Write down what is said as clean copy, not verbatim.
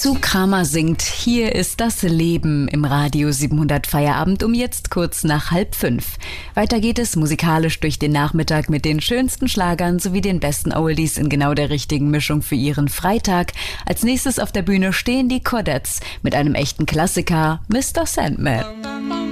Sue Kramer singt Hier ist das Leben im Radio 700 Feierabend um jetzt kurz nach 4:30. Weiter geht es musikalisch durch den Nachmittag mit den schönsten Schlagern sowie den besten Oldies in genau der richtigen Mischung für Ihren Freitag. Als nächstes auf der Bühne stehen die Chordettes mit einem echten Klassiker, Mr. Sandman.